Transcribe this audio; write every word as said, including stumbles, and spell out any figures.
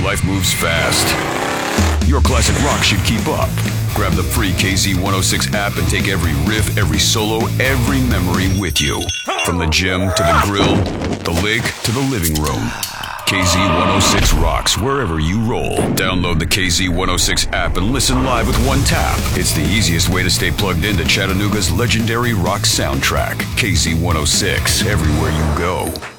life moves fast. Your classic rock should keep up. Grab the free K Z one oh six app and take every riff, every solo, every memory with you. From the gym to the grill, the lake to the living room. K Z one oh six rocks wherever you roll. Download the K Z one oh six app and listen live with one tap. It's the easiest way to stay plugged into Chattanooga's legendary rock soundtrack. K Z one oh six, everywhere you go.